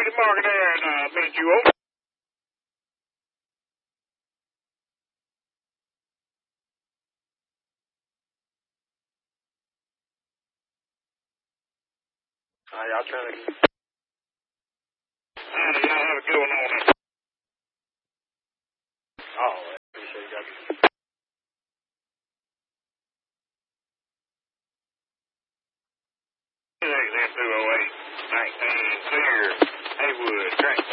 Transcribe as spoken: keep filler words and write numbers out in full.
the market there and uh, meet you over. Uh, y'all trying to... Uh, y'all have a good one on it. Oh, I appreciate you guys. two oh eight, nineteen, clear, Haywood, drink.